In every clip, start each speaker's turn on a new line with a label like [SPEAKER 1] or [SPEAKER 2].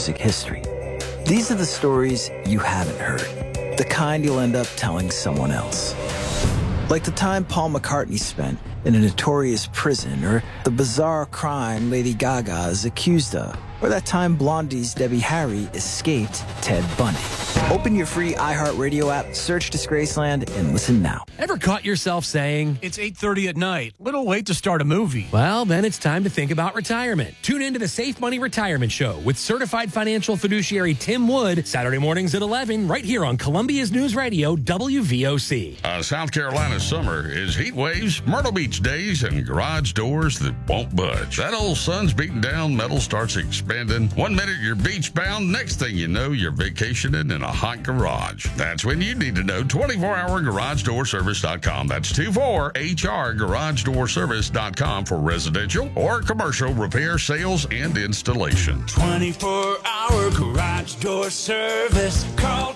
[SPEAKER 1] music history. These are the stories you haven't heard, the kind you'll end up telling someone else. Like the time Paul McCartney spent in a notorious prison, or the bizarre crime Lady Gaga is accused of, or that time Blondie's Debbie Harry escaped Ted Bundy. Open your free iHeartRadio app, search Disgraceland, and listen now.
[SPEAKER 2] Ever caught yourself saying,
[SPEAKER 3] "It's 8:30 at night. Little late to start a movie"?
[SPEAKER 2] Well, then it's time to think about retirement. Tune into the Safe Money Retirement Show with certified financial fiduciary Tim Wood, Saturday mornings at 11, right here on Columbia's News Radio, WVOC.
[SPEAKER 4] South Carolina's summer is heat waves, Myrtle Beach days, and garage doors that won't budge. That old sun's beating down, metal starts expanding. 1 minute you're beach bound, next thing you know, you're vacationing in a hot garage. That's when you need to know 24-hour GarageDoorService.com. That's 24HR GarageDoorService.com for residential or commercial repair, sales, and installation.
[SPEAKER 5] 24-hour garage door service. Call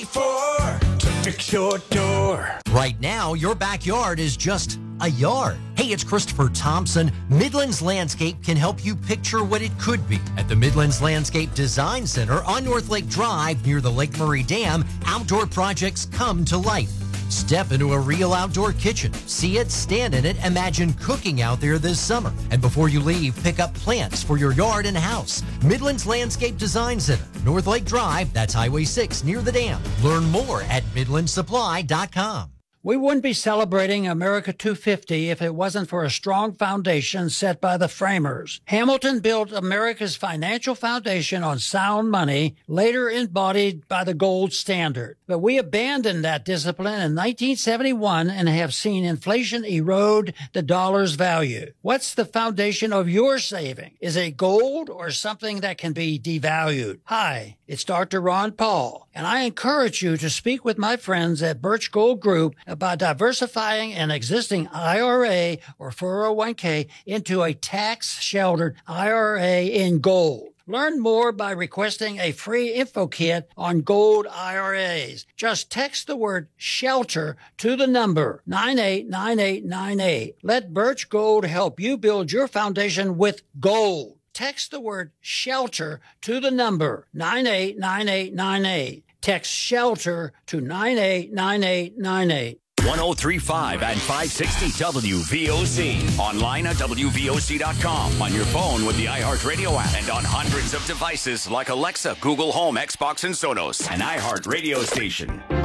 [SPEAKER 5] 24 to fix your door.
[SPEAKER 6] Right now, your backyard is just a yard. Hey, it's Christopher Thompson. Midlands Landscape can help you picture what it could be. At the Midlands Landscape Design Center on North Lake Drive near the Lake Murray Dam, outdoor projects come to life. Step into a real outdoor kitchen. See it, stand in it, imagine cooking out there this summer. And before you leave, pick up plants for your yard and house. Midlands Landscape Design Center, North Lake Drive, that's Highway 6 near the dam. Learn more at midlandsupply.com.
[SPEAKER 7] We wouldn't be celebrating America 250 if it wasn't for a strong foundation set by the framers. Hamilton built America's financial foundation on sound money, later embodied by the gold standard. But we abandoned that discipline in 1971 and have seen inflation erode the dollar's value. What's the foundation of your saving? Is it gold or something that can be devalued? Hi, it's Dr. Ron Paul, and I encourage you to speak with my friends at Birch Gold Group about diversifying an existing IRA or 401k into a tax-sheltered IRA in gold. Learn more by requesting a free info kit on gold IRAs. Just text the word SHELTER to the number 989898. Let Birch Gold help you build your foundation with gold. Text the word SHELTER to the number 989898. Text SHELTER to 989898.
[SPEAKER 8] 1035 and 560 WVOC. Online at WVOC.com. On your phone with the iHeartRadio app. And on hundreds of devices like Alexa, Google Home, Xbox, and Sonos. An iHeartRadio station.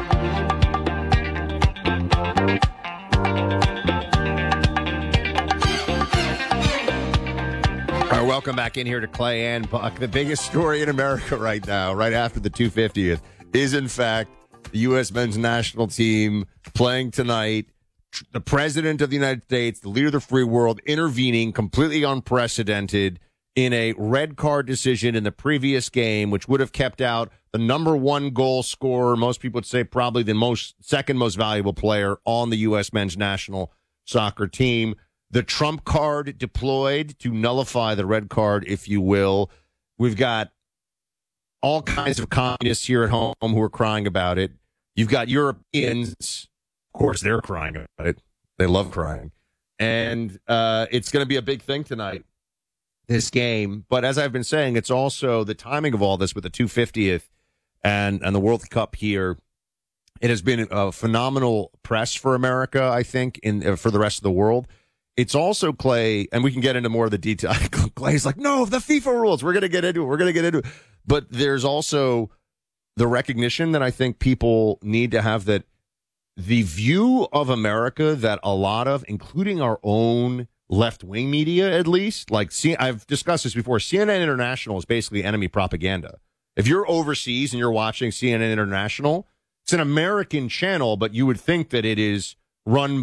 [SPEAKER 9] All right, welcome back in here to Clay and Buck. The biggest story in America right now, right after the 250th, is in fact the U.S. men's national team playing tonight. The president of the United States, the leader of the free world, intervening completely unprecedented in a red card decision in the previous game, which would have kept out the number one goal scorer. Most people would say probably the second most valuable player on the U.S. men's national soccer team. The Trump card deployed to nullify the red card, if you will. We've got all kinds of communists here at home who are crying about it. You've got Europeans. Of course, they're crying about it. They love crying. And it's going to be a big thing tonight, this game. But as I've been saying, it's also the timing of all this with the 250th and the World Cup here. It has been a phenomenal press for America, I think, for the rest of the world. It's also, Clay, and we can get into more of the detail. Clay's like, no, the FIFA rules. We're going to get into it. But there's also the recognition that I think people need to have, that the view of America that a lot of, including our own left-wing media at least, like I've discussed this before, CNN International is basically enemy propaganda. If you're overseas and you're watching CNN International, it's an American channel, but you would think that it is run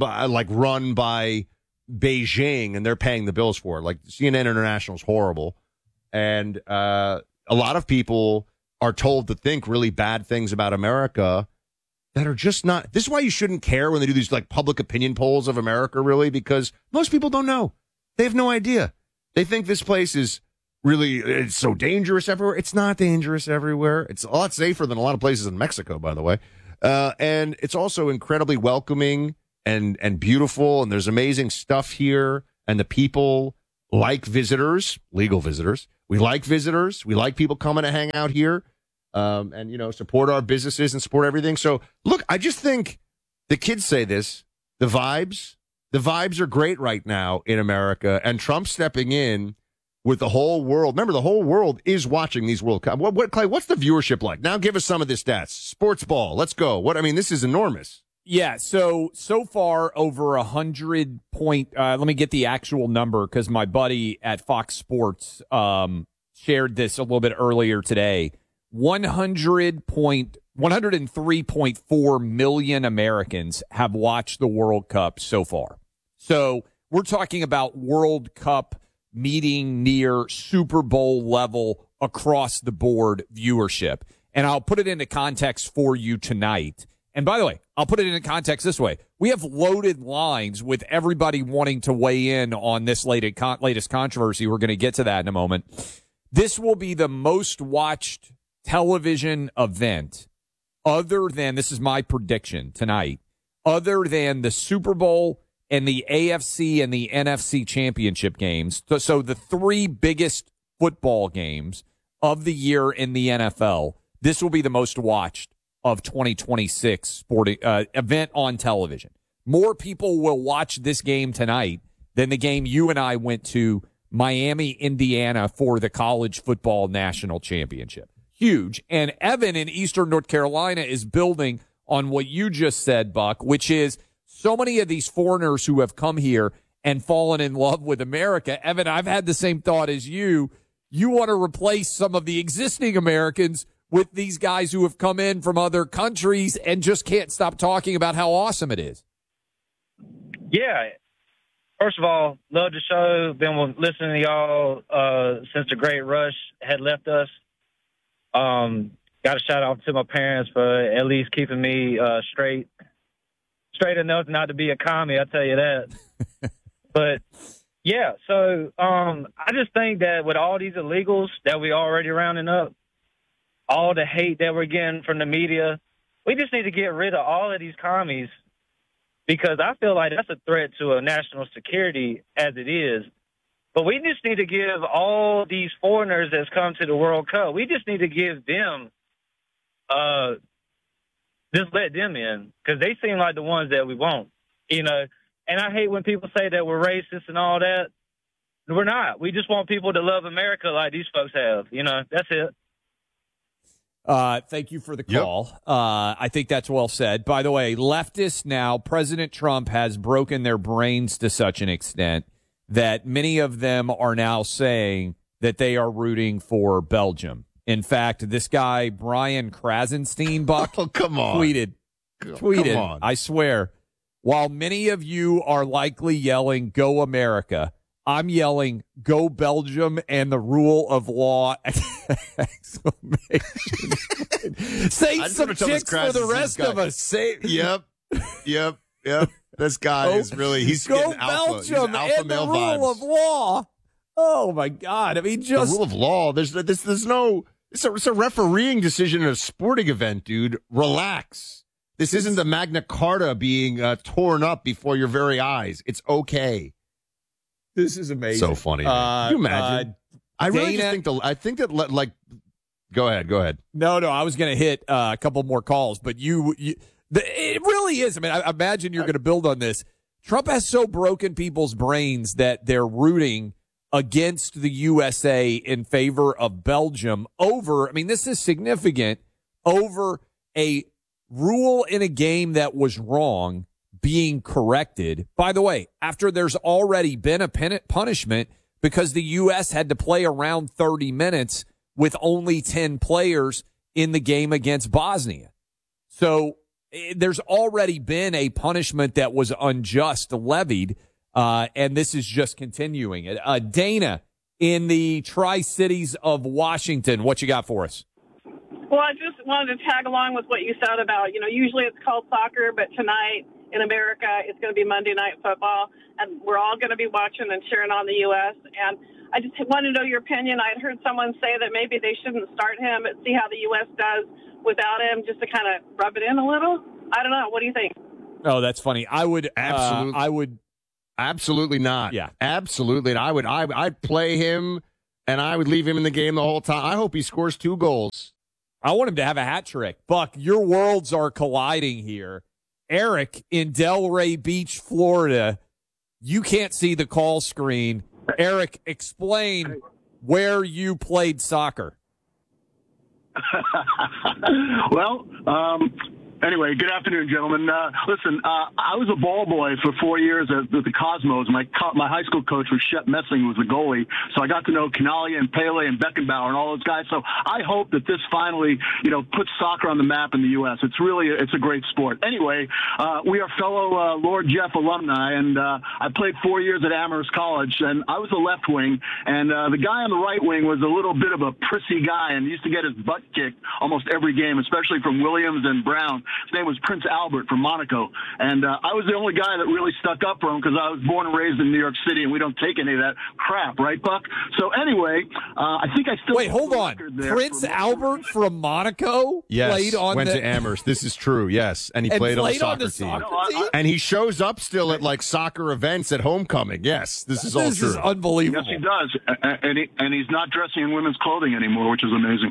[SPEAKER 9] by Beijing, and they're paying the bills for it. Like, CNN International is horrible, and a lot of people are told to think really bad things about America that are just not. This is why you shouldn't care when they do these like public opinion polls of America, really, because most people don't know. They have no idea. They think this place is it's so dangerous everywhere. It's not dangerous everywhere. It's a lot safer than a lot of places in Mexico, by the way, and it's also incredibly welcoming and beautiful, and there's amazing stuff here, and the people like visitors, legal visitors. We like visitors. We like people coming to hang out here and, support our businesses and support everything. So, look, I just think the kids say this, the vibes are great right now in America, and Trump stepping in with the whole world. Remember, the whole world is watching these World Cup. Clay, what's the viewership like? Now give us some of the stats. Sports ball. Let's go. This is enormous.
[SPEAKER 10] Yeah, so far over 100 let me get the actual number because my buddy at Fox Sports shared this a little bit earlier today. 103.4 million Americans have watched the World Cup so far. So we're talking about World Cup meeting near Super Bowl level across the board viewership. And I'll put it into context for you tonight. And by the way, I'll put it into context this way. We have loaded lines with everybody wanting to weigh in on this latest controversy. We're going to get to that in a moment. This will be the most watched television event other than, this is my prediction tonight, other than the Super Bowl and the AFC and the NFC championship games. So the three biggest football games of the year in the NFL, this will be the most watched of 2026 sporting event on television. More people will watch this game tonight than the game you and I went to, Miami, Indiana, for the college football national championship. Huge. And Evan in Eastern North Carolina is building on what you just said, Buck, which is so many of these foreigners who have come here and fallen in love with America. Evan, I've had the same thought as you. You want to replace some of the existing Americans with these guys who have come in from other countries and just can't stop talking about how awesome it is.
[SPEAKER 11] Yeah. First of all, love the show. Been listening to y'all since the Great Rush had left us. Got a shout out to my parents for at least keeping me straight enough not to be a commie, I'll tell you that. But, yeah, so I just think that with all these illegals that we already rounding up, all the hate that we're getting from the media, we just need to get rid of all of these commies because I feel like that's a threat to a national security as it is. But we just need to give all these foreigners that's come to the World Cup, we just need to give them, just let them in because they seem like the ones that we want, And I hate when people say that we're racist and all that. We're not. We just want people to love America like these folks have. That's it.
[SPEAKER 10] Thank you for the call. Yep. I think that's well said. By the way, leftists now, President Trump has broken their brains to such an extent that many of them are now saying that they are rooting for Belgium. In fact, this guy, Brian Krasenstein, Buck, tweeted, come on. I swear, while many of you are likely yelling, "Go America," I'm yelling, "Go Belgium and the rule of law!" Say some chicks for the rest of us.
[SPEAKER 9] Say, yep. This guy is really, he's
[SPEAKER 10] Go
[SPEAKER 9] getting alpha.
[SPEAKER 10] Belgium
[SPEAKER 9] He's alpha
[SPEAKER 10] and
[SPEAKER 9] male
[SPEAKER 10] the rule
[SPEAKER 9] vibes.
[SPEAKER 10] of law. Oh my God! I mean, just
[SPEAKER 9] the rule of law. There's no. It's a refereeing decision in a sporting event, dude. Relax. This isn't the Magna Carta being torn up before your very eyes. It's okay.
[SPEAKER 10] This is amazing.
[SPEAKER 9] So funny. Can you imagine? I really just think go ahead.
[SPEAKER 10] No, I was going to hit a couple more calls, but it really is. I mean, I imagine you're going to build on this. Trump has so broken people's brains that they're rooting against the USA in favor of Belgium over, I mean, this is significant, over a rule in a game that was wrong being corrected. By the way, after there's already been a punishment because the U.S. had to play around 30 minutes with only 10 players in the game against Bosnia. So there's already been a punishment that was unjust levied, and this is just continuing. Dana in the Tri-Cities of Washington, what you got for us?
[SPEAKER 12] Well, I just wanted to tag along with what you said about, usually it's called soccer, but tonight in America, it's going to be Monday Night Football, and we're all going to be watching and cheering on the U.S., and I just want to know your opinion. I had heard someone say that maybe they shouldn't start him and see how the U.S. does without him, just to kind of rub it in a little. I don't know. What do you think?
[SPEAKER 10] Oh, that's funny. I would absolutely.
[SPEAKER 9] Absolutely not.
[SPEAKER 10] Yeah,
[SPEAKER 9] absolutely. And I'd play him and I would leave him in the game the whole time. I hope he scores 2 goals.
[SPEAKER 10] I want him to have a hat trick. Buck, your worlds are colliding here. Eric in Delray Beach, Florida. You can't see the call screen. Eric, explain where you played soccer.
[SPEAKER 13] Well, anyway, good afternoon, gentlemen. Listen, I was a ball boy for 4 years at the Cosmos. My high school coach was Shep Messing, who was the goalie. So I got to know Canale and Pele and Beckenbauer and all those guys. So I hope that this finally, puts soccer on the map in the U.S. It's a great sport. Anyway, we are fellow Lord Jeff alumni, and I played 4 years at Amherst College, and I was a left wing, and the guy on the right wing was a little bit of a prissy guy and used to get his butt kicked almost every game, especially from Williams and Brown. His name was Prince Albert from Monaco. And I was the only guy that really stuck up for him because I was born and raised in New York City, and we don't take any of that crap, right, Buck? So anyway, I think I still...
[SPEAKER 10] Wait, hold on. Prince Albert from Monaco?
[SPEAKER 9] Yes, went to Amherst. This is true, yes. And he played on the soccer team. And he shows up still at, soccer events at homecoming. Yes, this is all true.
[SPEAKER 10] This is unbelievable.
[SPEAKER 13] Yes, he does. And he's not dressing in women's clothing anymore, which is amazing.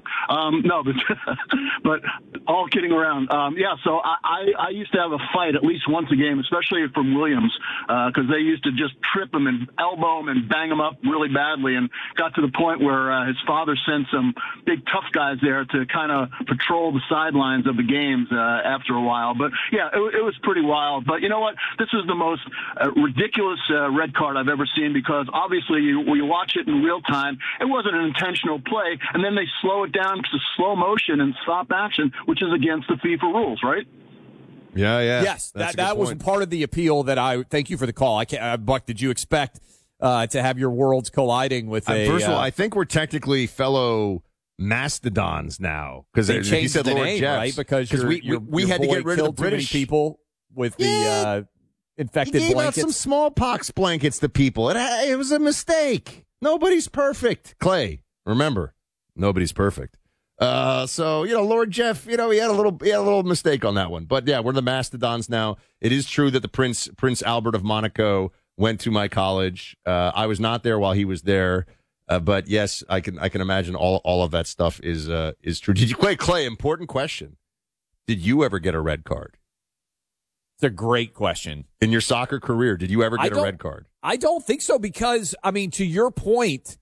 [SPEAKER 13] But all kidding around. So I used to have a fight at least once a game, especially from Williams, because they used to just trip him and elbow him and bang him up really badly, and got to the point where his father sent some big tough guys there to kind of patrol the sidelines of the games after a while. But, yeah, it was pretty wild. But you know what? This is the most ridiculous red card I've ever seen, because obviously you watch it in real time. It wasn't an intentional play, and then they slow it down to slow motion and stop action, which is against the FIFA rules, right?
[SPEAKER 9] Yeah.
[SPEAKER 10] Yes, that was part of the appeal that I – thank you for the call. Buck, did you expect to have your worlds colliding with
[SPEAKER 9] First of all, I think we're technically fellow Mastodons now. Because
[SPEAKER 10] he said
[SPEAKER 9] the
[SPEAKER 10] Lord
[SPEAKER 9] name,
[SPEAKER 10] Jeffs, right? Because
[SPEAKER 9] we had to get rid of the British
[SPEAKER 10] people with the infected
[SPEAKER 9] blankets.
[SPEAKER 10] blankets.
[SPEAKER 9] Out some smallpox blankets to people. It was a mistake. Nobody's perfect. Clay, remember, nobody's perfect. So, Lord Jeff, he had a little mistake on that one. But yeah, we're the Mastodons now. It is true that the Prince Albert of Monaco went to my college. I was not there while he was there. But yes, I can imagine all of that stuff is true. Did you Clay, important question. Did you ever get a red card?
[SPEAKER 10] It's a great question.
[SPEAKER 9] In your soccer career, did you ever get a red card?
[SPEAKER 10] I don't think so, because to your point,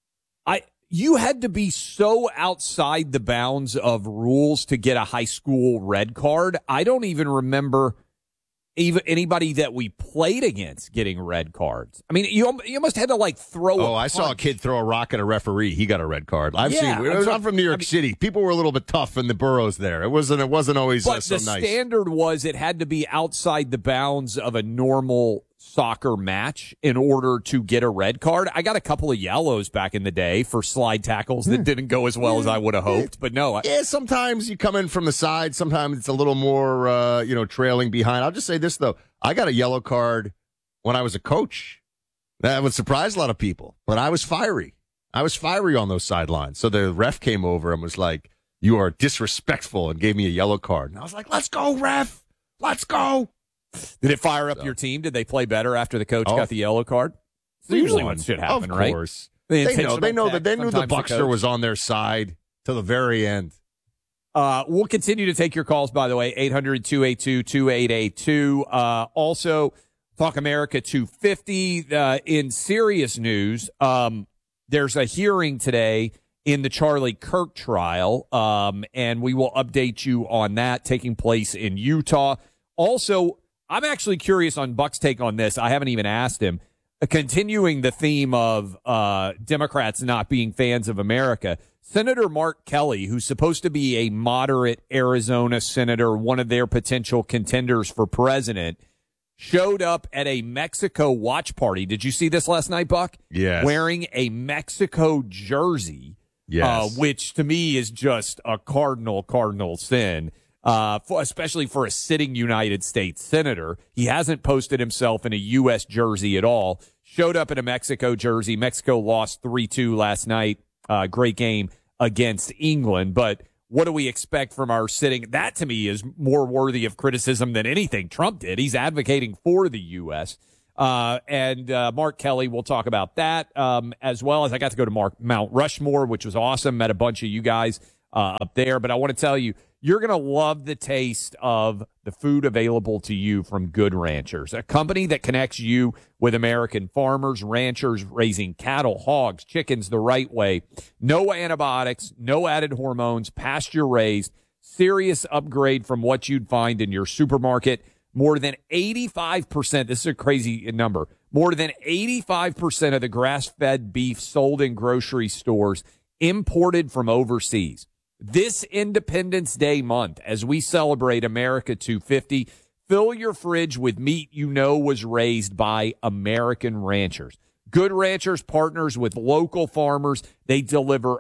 [SPEAKER 10] you had to be so outside the bounds of rules to get a high school red card. I don't even remember even anybody that we played against getting red cards. You almost had to throw.
[SPEAKER 9] Oh, I saw a kid throw a rock at a referee. He got a red card. I'm from New York City. People were a little bit tough in the boroughs there. It wasn't always so nice.
[SPEAKER 10] But the standard was it had to be outside the bounds of a normal soccer match in order to get a red card. I got a couple of yellows back in the day for slide tackles that didn't go as well as I would have hoped, but no.
[SPEAKER 9] Sometimes you come in from the side. Sometimes it's a little more, trailing behind. I'll just say this, though. I got a yellow card when I was a coach. That would surprise a lot of people, but I was fiery. I was fiery on those sidelines. So the ref came over and was like, "You are disrespectful," and gave me a yellow card. And I was like, "Let's go, ref. Let's go."
[SPEAKER 10] Did it fire up your team? Did they play better after the coach got the yellow card? It's usually what should happen, right?
[SPEAKER 9] Of course. They knew the Buckster was on their side to the very end.
[SPEAKER 10] We'll continue to take your calls, by the way, 800-282-2882. Also, Talk America 250. In serious news, there's a hearing today in the Charlie Kirk trial, and we will update you on that taking place in Utah. Also, I'm actually curious on Buck's take on this. I haven't even asked him. Continuing the theme of Democrats not being fans of America, Senator Mark Kelly, who's supposed to be a moderate Arizona senator, one of their potential contenders for president, showed up at a Mexico watch party. Did you see this last night, Buck?
[SPEAKER 9] Yes.
[SPEAKER 10] Wearing a Mexico jersey, which to me is just a cardinal sin. Especially for a sitting United States senator. He hasn't posted himself in a U.S. jersey at all. Showed up in a Mexico jersey. Mexico lost 3-2 last night. Great game against England. But what do we expect from our sitting? That, to me, is more worthy of criticism than anything Trump did. He's advocating for the U.S. And Mark Kelly, we'll talk about that, as well as I got to go to Mount Rushmore, which was awesome. Met a bunch of you guys up there. But I want to tell you, you're going to love the taste of the food available to you from Good Ranchers, a company that connects you with American farmers, ranchers raising cattle, hogs, chickens the right way. No antibiotics, no added hormones, pasture raised, serious upgrade from what you'd find in your supermarket. More than 85%, this is a crazy number, more than 85% of the grass-fed beef sold in grocery stores imported from overseas. This Independence Day month, as we celebrate America 250, fill your fridge with meat you know was raised by American ranchers. Good Ranchers partners with local farmers. They deliver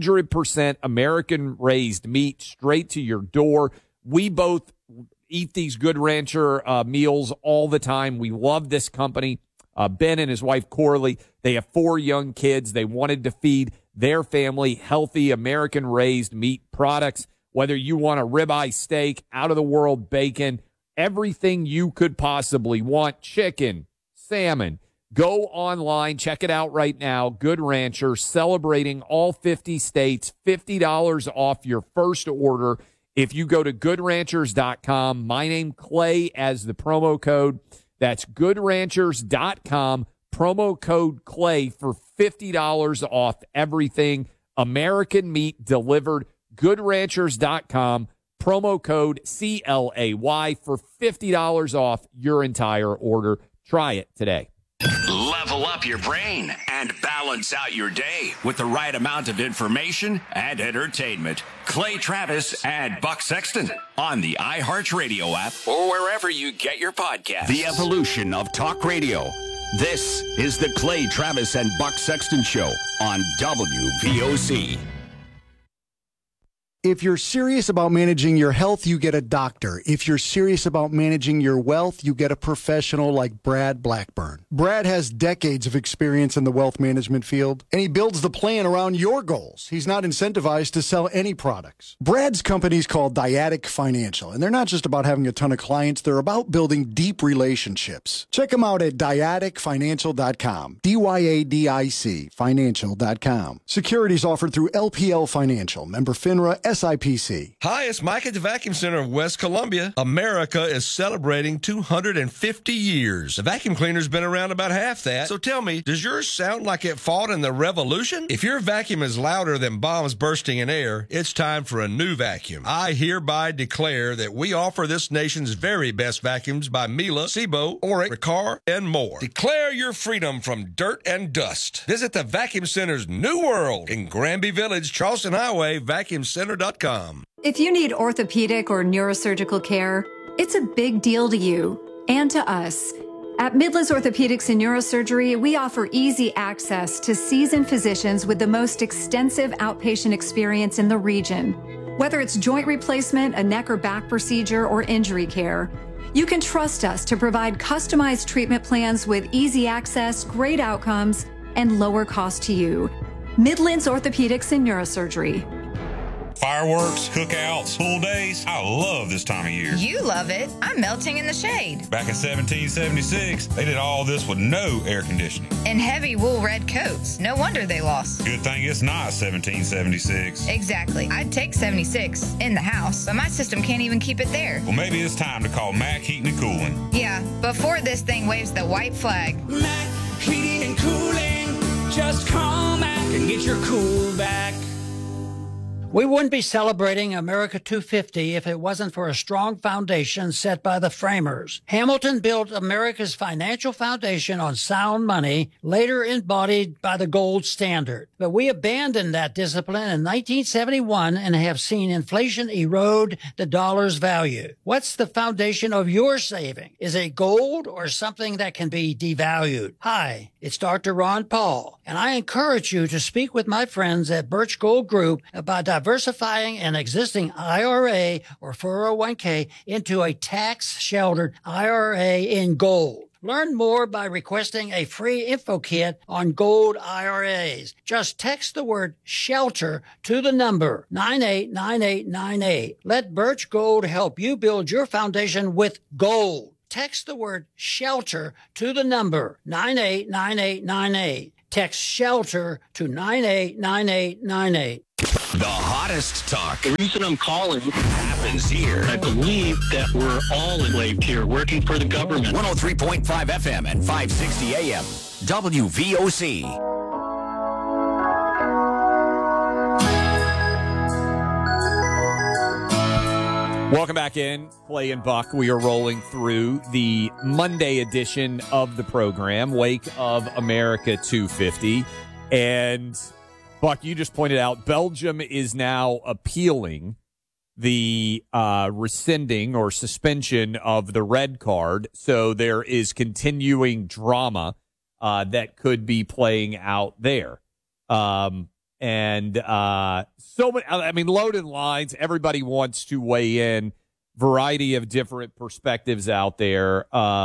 [SPEAKER 10] 100% American-raised meat straight to your door. We both eat these Good Rancher meals all the time. We love this company. Ben and his wife, Corley, they have 4 young kids. They wanted to feed their family healthy American-raised meat products. Whether you want a ribeye steak, out-of-the-world bacon, everything you could possibly want, chicken, salmon. Go online, check it out right now. Good Rancher, celebrating all 50 states, $50 off your first order. If you go to goodranchers.com, my name Clay as the promo code. That's goodranchers.com, promo code Clay for $50 off everything. American meat delivered. Goodranchers.com, promo code CLAY for $50 off your entire order. Try it today.
[SPEAKER 8] Level up your brain and balance out your day with the right amount of information and entertainment. Clay Travis and Buck Sexton on the iHeartRadio app or wherever you get your podcasts. The evolution of talk radio. This is the Clay Travis and Buck Sexton Show on WVOC.
[SPEAKER 14] If you're serious about managing your health, you get a doctor. If you're serious about managing your wealth, you get a professional like Brad Blackburn. Brad has decades of experience in the wealth management field, and he builds the plan around your goals. He's not incentivized to sell any products. Brad's company is called Dyadic Financial, and they're not just about having a ton of clients. They're about building deep relationships. Check them out at dyadicfinancial.com. DYADIC financial.com. Securities offered through LPL Financial, member FINRA, SIPC.
[SPEAKER 15] Hi, it's Mike at the Vacuum Center of West Columbia. America is celebrating 250 years. The vacuum cleaner's been around about half that. So tell me, does yours sound like it fought in the Revolution? If your vacuum is louder than bombs bursting in air, it's time for a new vacuum. I hereby declare that we offer this nation's very best vacuums by Miele, Sebo, Oreck, Riccar, and more. Declare your freedom from dirt and dust. Visit the Vacuum Center's New World in Granby Village, Charleston Highway, vacuumcenter.com.
[SPEAKER 16] If you need orthopedic or neurosurgical care, it's a big deal to you and to us. At Midlands Orthopedics and Neurosurgery, we offer easy access to seasoned physicians with the most extensive outpatient experience in the region. Whether it's joint replacement, a neck or back procedure, or injury care, you can trust us to provide customized treatment plans with easy access, great outcomes, and lower cost to you. Midlands Orthopedics and Neurosurgery.
[SPEAKER 17] Fireworks, cookouts, pool days. I love this time of year.
[SPEAKER 18] You love it. I'm melting in the shade.
[SPEAKER 17] Back in 1776, they did all this with no air conditioning.
[SPEAKER 18] And heavy wool red coats. No wonder they lost.
[SPEAKER 17] Good thing it's not 1776.
[SPEAKER 18] Exactly. I'd take 76 in the house, but my system can't even keep it there.
[SPEAKER 17] Well, maybe it's time to call Mac Heating and Cooling.
[SPEAKER 18] Yeah, before this thing waves the white flag.
[SPEAKER 5] Mac Heating and Cooling. Just call Mac and get your cool back.
[SPEAKER 7] We wouldn't be celebrating America 250 if it wasn't for a strong foundation set by the framers. Hamilton built America's financial foundation on sound money, later embodied by the gold standard. But we abandoned that discipline in 1971 and have seen inflation erode the dollar's value. What's the foundation of your saving? Is it gold or something that can be devalued? Hi, it's Dr. Ron Paul, and I encourage you to speak with my friends at Birch Gold Group about diversifying an existing IRA or 401k into a tax-sheltered IRA in gold. Learn more by requesting a free info kit on gold IRAs. Just text the word SHELTER to the number 989898. Let Birch Gold help you build your foundation with gold. text the word shelter to the number 989898. Text shelter to 989898.
[SPEAKER 8] The hottest talk.
[SPEAKER 19] The reason I'm calling
[SPEAKER 8] happens here.
[SPEAKER 19] I believe that we're all enslaved here, working for the government.
[SPEAKER 8] 103.5 FM and 560 AM. WVOC.
[SPEAKER 10] Welcome back in, Clay and Buck. We are rolling through the Monday edition of the program, Wake of America 250. And, Buck, you just pointed out Belgium is now appealing the rescinding or suspension of the red card. So there is continuing drama that could be playing out there. So many, I mean, loaded lines. Everybody wants to weigh in. Variety of different perspectives out there.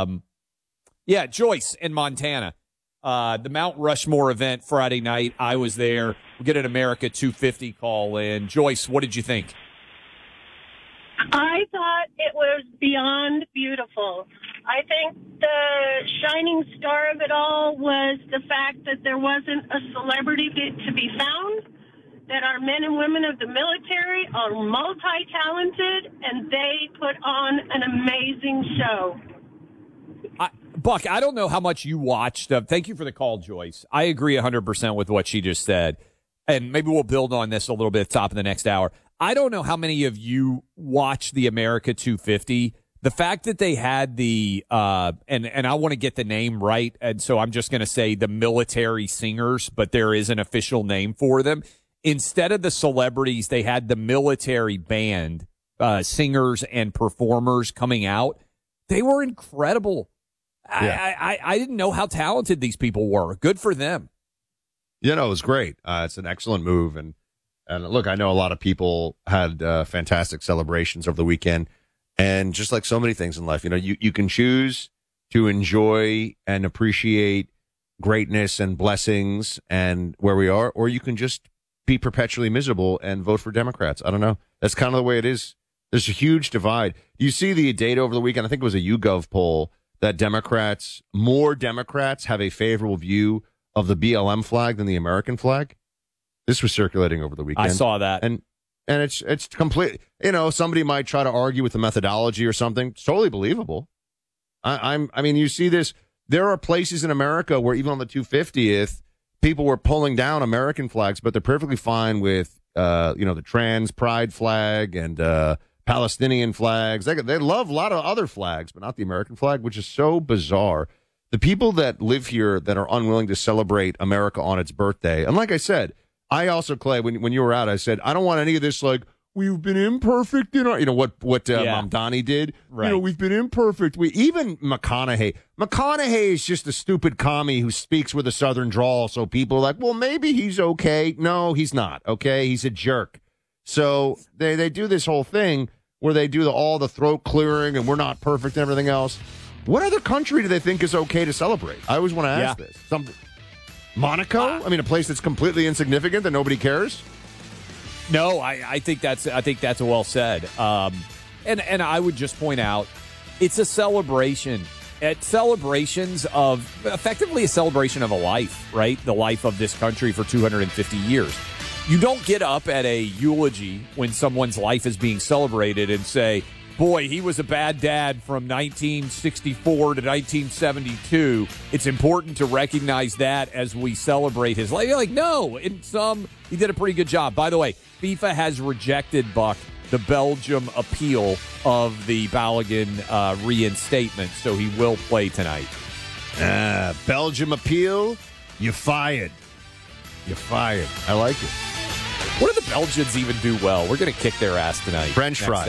[SPEAKER 10] Joyce in Montana. The Mount Rushmore event Friday night. I was there. We get an America 250 call in. Joyce, what did you think?
[SPEAKER 20] I thought it was beyond beautiful. I think the shining star of it all was the fact that there wasn't a celebrity to be found, that our men and women of the military are multi-talented, and they put on an amazing show.
[SPEAKER 10] Buck, I don't know how much you watched. Thank you for the call, Joyce. I agree 100% with what she just said, and maybe we'll build on this a little bit at the top of the next hour. I don't know how many of you watched the America 250. The fact that they had the and I want to get the name right, and so I'm just going to say the military singers, but there is an official name for them. Instead of the celebrities, they had the military band singers and performers coming out. They were incredible. Yeah. I didn't know how talented these people were. Good for them.
[SPEAKER 9] It was great. It's an excellent move, and look, I know a lot of people had fantastic celebrations over the weekend. And just like so many things in life, you can choose to enjoy and appreciate greatness and blessings and where we are, or you can just be perpetually miserable and vote for Democrats. I don't know. That's kind of the way it is. There's a huge divide. You see the data over the weekend. I think it was a YouGov poll that more Democrats have a favorable view of the BLM flag than the American flag. This was circulating over the weekend.
[SPEAKER 10] I saw that.
[SPEAKER 9] And it's complete. Somebody might try to argue with the methodology or something. It's totally believable. I mean, you see this. There are places in America where even on the 250th, people were pulling down American flags, but they're perfectly fine with, the trans pride flag and Palestinian flags. They love a lot of other flags, but not the American flag, which is so bizarre. The people that live here that are unwilling to celebrate America on its birthday, and like I said, I also, Clay, when you were out, I said, I don't want any of this, like, we've been imperfect in our, what Mamdani did.
[SPEAKER 10] Right.
[SPEAKER 9] We've been imperfect. Even McConaughey is just a stupid commie who speaks with a Southern drawl. So people are like, well, maybe he's okay. No, he's not. Okay. He's a jerk. So they do this whole thing where they do all the throat clearing and we're not perfect and everything else. What other country do they think is okay to celebrate? I always want to ask this. Monaco? I mean, a place that's completely insignificant that nobody cares?
[SPEAKER 10] No, I think that's well said. And I would just point out, it's a celebration. At celebrations of, effectively a celebration of a life, right? The life of this country for 250 years. You don't get up at a eulogy when someone's life is being celebrated and say, boy, he was a bad dad from 1964 to 1972. It's important to recognize that as we celebrate his life. You're like, no, he did a pretty good job. By the way, FIFA has rejected, Buck, the Belgium appeal of the Balogun reinstatement, so he will play tonight.
[SPEAKER 9] Belgium appeal, you fired. You're fired. I like it.
[SPEAKER 10] What do the Belgians even do well? We're going to kick their ass tonight.
[SPEAKER 9] French fries.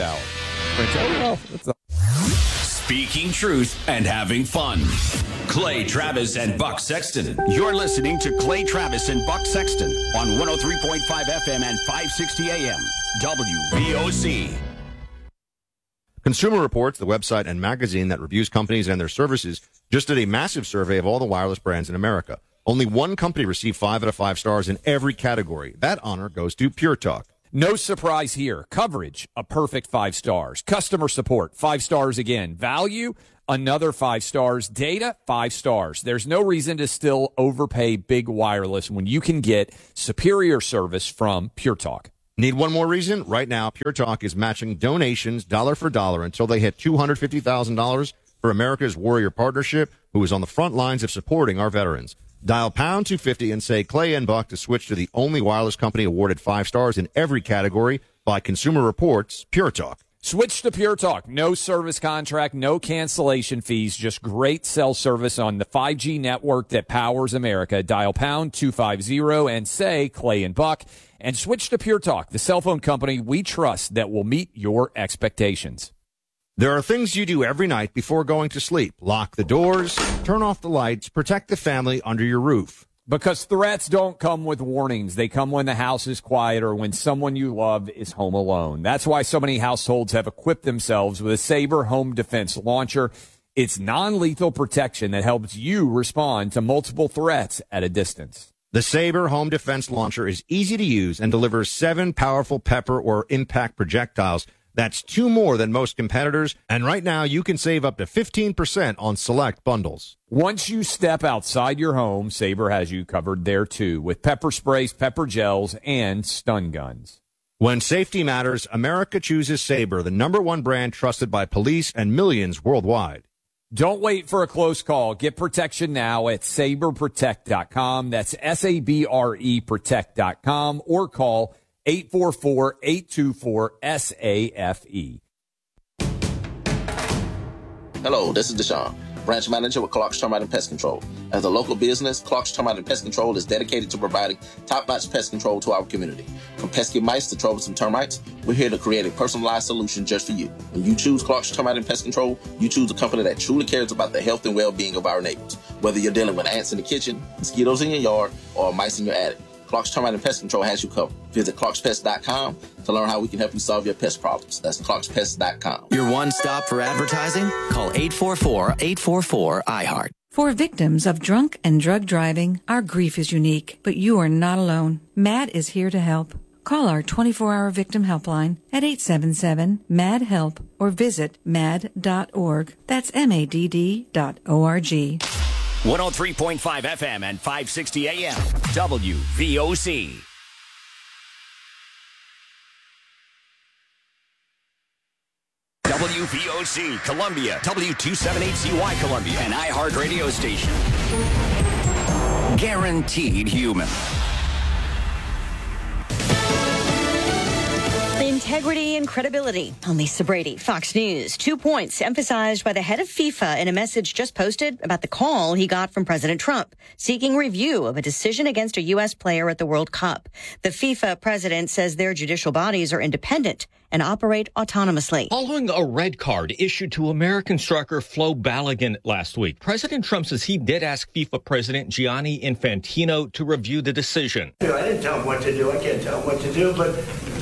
[SPEAKER 8] Speaking truth and having fun. Clay Travis and Buck Sexton. You're listening to Clay Travis and Buck Sexton on 103.5 FM and 560 AM. WVOC.
[SPEAKER 9] Consumer Reports, the website and magazine that reviews companies and their services, just did a massive survey of all the wireless brands in America. Only one company received 5 out of 5 stars in every category. That honor goes to Pure Talk.
[SPEAKER 10] No surprise here. Coverage, a perfect 5 stars. Customer support, 5 stars again. Value, another 5 stars. Data, 5 stars. There's no reason to still overpay big wireless when you can get superior service from Pure Talk.
[SPEAKER 9] Need one more reason? Right now, Pure Talk is matching donations dollar for dollar until they hit $250,000 for America's Warrior Partnership, who is on the front lines of supporting our veterans. Dial pound 250 and say Clay and Buck to switch to the only wireless company awarded 5 stars in every category by Consumer Reports, Pure Talk.
[SPEAKER 10] Switch to Pure Talk. No service contract, no cancellation fees, just great cell service on the 5G network that powers America. Dial pound 250 and say Clay and Buck, and switch to Pure Talk, the cell phone company we trust that will meet your expectations.
[SPEAKER 9] There are things you do every night before going to sleep. Lock the doors, turn off the lights, protect the family under your roof.
[SPEAKER 10] Because threats don't come with warnings. They come when the house is quiet or when someone you love is home alone. That's why so many households have equipped themselves with a Sabre Home Defense Launcher. It's non-lethal protection that helps you respond to multiple threats at a distance.
[SPEAKER 9] The Sabre Home Defense Launcher is easy to use and delivers 7 powerful pepper or impact projectiles. That's 2 more than most competitors, and right now you can save up to 15% on select bundles.
[SPEAKER 10] Once you step outside your home, Sabre has you covered there too, with pepper sprays, pepper gels, and stun guns.
[SPEAKER 9] When safety matters, America chooses Sabre, the #1 brand trusted by police and millions worldwide.
[SPEAKER 10] Don't wait for a close call. Get protection now at saberprotect.com. That's SABRE protect.com, or call 844-824-SAFE.
[SPEAKER 21] Hello, this is Deshaun, branch manager with Clark's Termite and Pest Control. As a local business, Clark's Termite and Pest Control is dedicated to providing top-notch pest control to our community. From pesky mice to troublesome termites, we're here to create a personalized solution just for you. When you choose Clark's Termite and Pest Control, you choose a company that truly cares about the health and well-being of our neighbors. Whether you're dealing with ants in the kitchen, mosquitoes in your yard, or mice in your attic, Clark's Termite and Pest Control has you covered. Visit clarkspest.com to learn how we can help you solve your pest problems. That's clarkspest.com.
[SPEAKER 22] Your one stop for advertising? Call 844-844-iHeart.
[SPEAKER 23] For victims of drunk and drug driving, our grief is unique, but you are not alone. MAD is here to help. Call our 24-hour victim helpline at 877-MAD-HELP or visit mad.org. That's MADD.org.
[SPEAKER 8] 103.5 FM and 560 AM, WVOC. WVOC, Columbia, W278CY Columbia, an iHeart radio station. Guaranteed human.
[SPEAKER 24] Integrity and credibility. I'm Lisa Brady, Fox News. 2 points emphasized by the head of FIFA in a message just posted about the call he got from President Trump, seeking review of a decision against a U.S. player at the World Cup. The FIFA president says their judicial bodies are independent and operate autonomously.
[SPEAKER 25] Following a red card issued to American striker Flo Balogun last week, President Trump says he did ask FIFA President Gianni Infantino to review the decision.
[SPEAKER 26] I didn't tell him what to do. I can't tell him what to do, but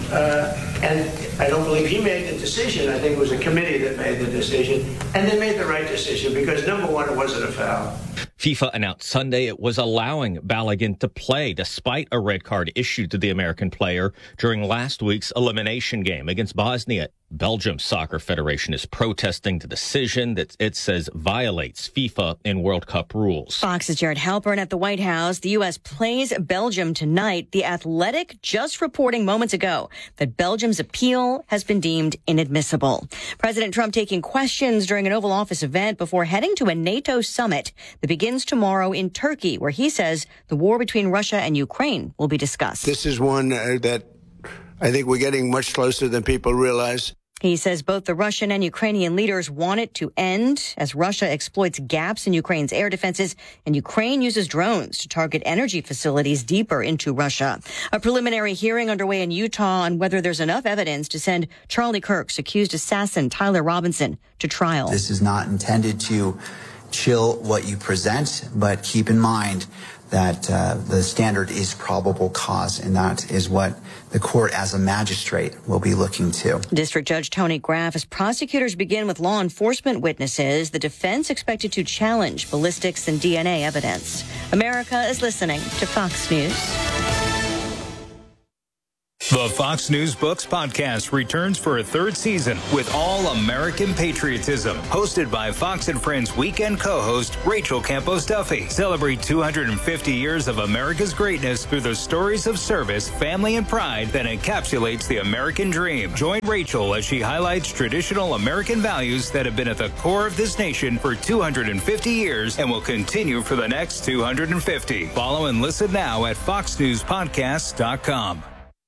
[SPEAKER 26] and I don't believe he made the decision. I think it was a committee that made the decision, and they made the right decision because, number one, it wasn't a foul.
[SPEAKER 25] FIFA announced Sunday it was allowing Balogun to play despite a red card issued to the American player during last week's elimination game against Bosnia. Belgium's Soccer Federation is protesting the decision that it says violates FIFA and World Cup rules.
[SPEAKER 24] Fox's Jared Halpern at the White House. The U.S. plays Belgium tonight. The Athletic just reporting moments ago that Belgium's appeal has been deemed inadmissible. President Trump taking questions during an Oval Office event before heading to a NATO summit that begins tomorrow in Turkey, where he says the war between Russia and Ukraine will be discussed.
[SPEAKER 27] This is one that I think we're getting much closer than people realize.
[SPEAKER 24] He says both the Russian and Ukrainian leaders want it to end as Russia exploits gaps in Ukraine's air defenses and Ukraine uses drones to target energy facilities deeper into Russia. A preliminary hearing underway in Utah on whether there's enough evidence to send Charlie Kirk's accused assassin Tyler Robinson to trial.
[SPEAKER 28] This is not intended to chill what you present, but keep in mind that the standard is probable cause, and that is what the court as a magistrate will be looking to.
[SPEAKER 24] District Judge Tony Graff, as prosecutors begin with law enforcement witnesses, the defense expected to challenge ballistics and DNA evidence. America is listening to Fox News.
[SPEAKER 1] The Fox News Books podcast returns for a third season with all-American patriotism. Hosted by Fox and Friends weekend co-host Rachel Campos Duffy. Celebrate 250 years of America's greatness through the stories of service, family, and pride that encapsulates the American dream. Join Rachel as she highlights traditional American values that have been at the core of this nation for 250 years and will continue for the next 250. Follow and listen now at foxnewspodcast.com.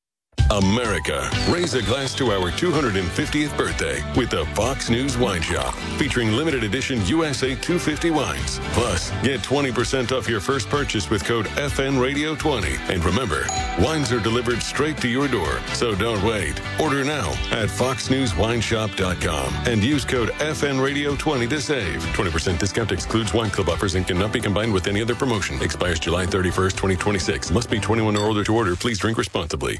[SPEAKER 2] America, raise a glass to our 250th birthday with the Fox News Wine Shop, featuring limited edition USA 250 wines. Plus, get 20% off your first purchase with code FNRadio20. And remember, wines are delivered straight to your door, so don't wait. Order now at foxnewswineshop.com and use code FNRadio20 to save. 20% discount excludes wine club offers and cannot be combined with any other promotion. Expires July 31st, 2026. Must be 21 or older to order. Please drink responsibly.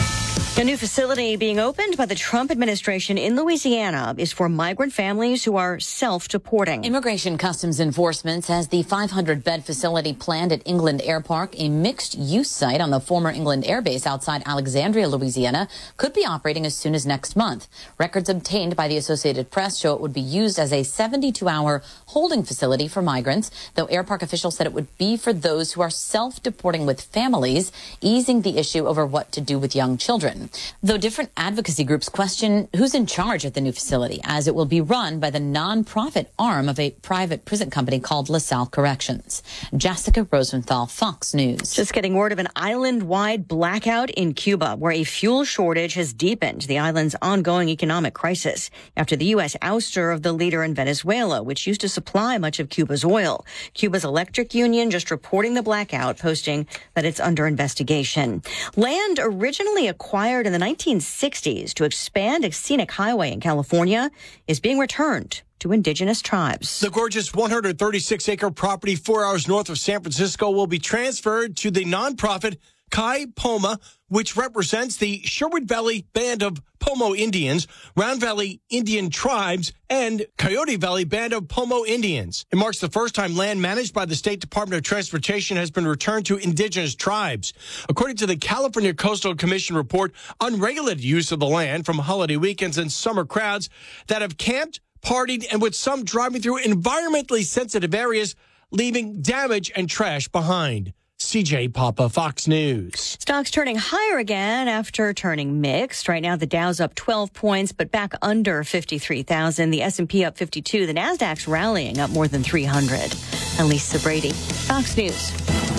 [SPEAKER 24] A new facility being opened by the Trump administration in Louisiana is for migrant families who are self-deporting.
[SPEAKER 3] Immigration Customs Enforcement says the 500-bed facility planned at England Air Park, a mixed-use site on the former England Air Base outside Alexandria, Louisiana, could be operating as soon as next month. Records obtained by the Associated Press show it would be used as a 72-hour holding facility for migrants, though Air Park officials said it would be for those who are self-deporting with families, easing the issue over what to do with young children. Though different advocacy groups question who's in charge at the new facility, as it will be run by the nonprofit arm of a private prison company called LaSalle Corrections. Jessica Rosenthal, Fox News.
[SPEAKER 24] Just getting word of an island-wide blackout in Cuba, where a fuel shortage has deepened the island's ongoing economic crisis after the U.S. ouster of the leader in Venezuela, which used to supply much of Cuba's oil. Cuba's electric union just reporting the blackout, posting that it's under investigation. Land originally acquired in the 1960s to expand a scenic highway in California is being returned to indigenous tribes.
[SPEAKER 4] The gorgeous 136-acre property 4 hours north of San Francisco will be transferred to the nonprofit Kai Poma, which represents the Sherwood Valley Band of Pomo Indians, Round Valley Indian Tribes, and Coyote Valley Band of Pomo Indians. It marks the first time land managed by the State Department of Transportation has been returned to indigenous tribes. According to the California Coastal Commission report, unregulated use of the land from holiday weekends and summer crowds that have camped, partied, and with some driving through environmentally sensitive areas, leaving damage and trash behind. CJ Papa, Fox News.
[SPEAKER 24] Stocks turning higher again after turning mixed. Right now, the Dow's up 12 points, but back under 53,000. The S&P up 52. The Nasdaq's rallying up more than 300. And Lisa Brady, Fox News.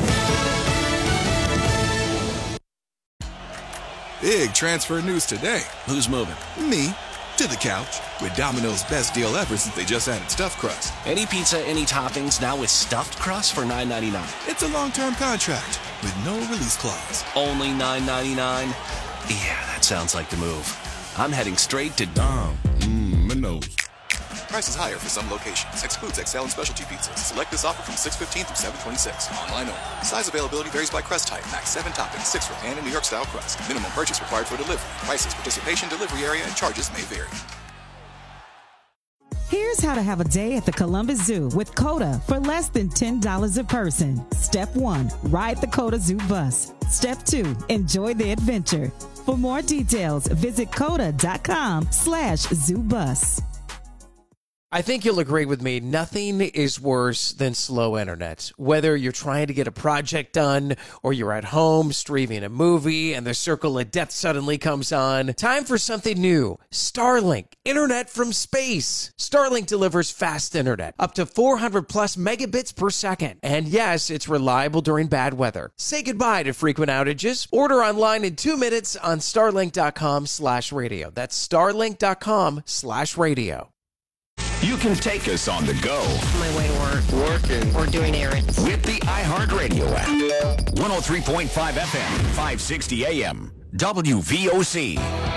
[SPEAKER 6] Big transfer news today. Who's moving? Me. To the couch with Domino's best deal ever since they just added stuffed crust.
[SPEAKER 11] Any pizza, any toppings, now with stuffed crust for $9.99.
[SPEAKER 6] It's a long-term contract with no release clause.
[SPEAKER 11] Only $9.99? Yeah, that sounds like the move. I'm heading straight to
[SPEAKER 6] Domino's. Prices higher for some locations. Excludes XL and specialty pizzas. Select this offer from 6/15 through 7/26. Online only. Size availability varies by crust type. Max 7 toppings, 6 for pan and New York style crust. Minimum purchase required for delivery. Prices, participation, delivery area, and charges may vary.
[SPEAKER 12] Here's how to have a day at the Columbus Zoo with COTA for less than $10 a person. Step 1, ride the COTA Zoo bus. Step 2, enjoy the adventure. For more details, visit COTA.com/zoobus.
[SPEAKER 13] I think you'll agree with me, nothing is worse than slow internet. Whether you're trying to get a project done or you're at home streaming a movie and the circle of death suddenly comes on, time for something new. Starlink, internet from space. Starlink delivers fast internet, up to 400 plus megabits per second. And yes, it's reliable during bad weather. Say goodbye to frequent outages. Order online in 2 minutes on starlink.com/radio. That's starlink.com/radio.
[SPEAKER 8] You can take us on the go.
[SPEAKER 29] On my way to work.
[SPEAKER 8] Working.
[SPEAKER 29] Or doing errands.
[SPEAKER 8] With the iHeartRadio app. 103.5 FM, 560 AM, WVOC.